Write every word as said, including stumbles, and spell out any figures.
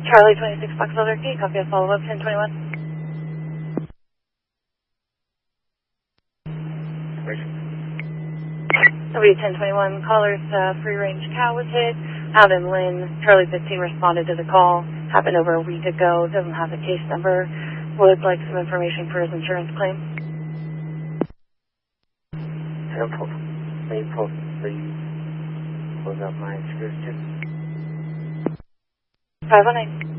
Charlie twenty-six Foxtrot Key, copy of follow-up ten twenty-one. W ten twenty-one, caller's uh, free-range cow was hit out in Lynn. Charlie fifteen responded to the call. Happened over a week ago. Doesn't have the case number. Would like some information for his insurance claim. Can I pull, please pull, please close up my screws too? five one nine.